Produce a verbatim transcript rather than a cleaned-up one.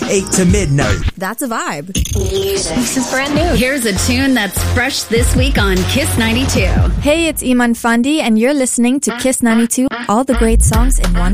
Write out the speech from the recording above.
eight to midnight. That's a vibe. Music. This is brand new. Here's a tune that's fresh this week on Kiss ninety-two. Hey, it's Iman Fandi, and you're listening to Kiss ninety-two, all the great songs in one